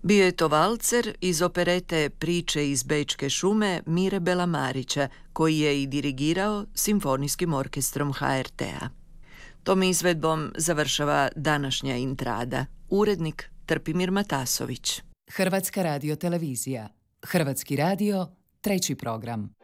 Bio je to valcer iz operete Priče iz Bečke šume Mire Belamarića, koji je i dirigirao Simfonijskim orkestrom HRT-a. Tom izvedbom završava današnja Intrada. Urednik Trpimir Matasović. Hrvatska radiotelevizija. Hrvatski radio, 3. program.